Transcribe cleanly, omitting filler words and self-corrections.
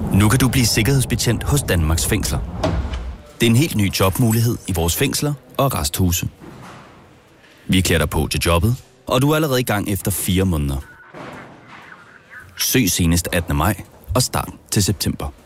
Nu kan du blive sikkerhedsbetjent hos Danmarks Fængsler. Det er en helt ny jobmulighed i vores fængsler og arresthuse. Vi klæder dig på til jobbet, og du er allerede i gang efter 4 måneder. Søg senest 18. maj og start til september.